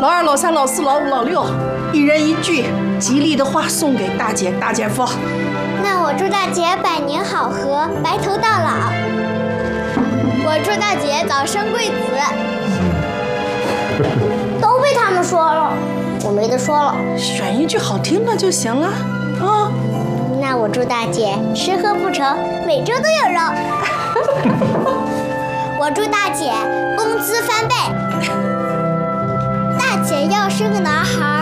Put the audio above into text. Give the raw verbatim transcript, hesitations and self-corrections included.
老二、老三、老四、老五、老六，一人一句吉利的话送给大姐、大姐夫。 那我祝大姐百年好合，白头到老。我祝大姐早生贵子。都被他们说了，我没得说了。 选一句好听的就行了啊。 那我祝大姐吃喝不愁，每周都有肉。我祝大姐工资翻倍。大姐要生个男孩，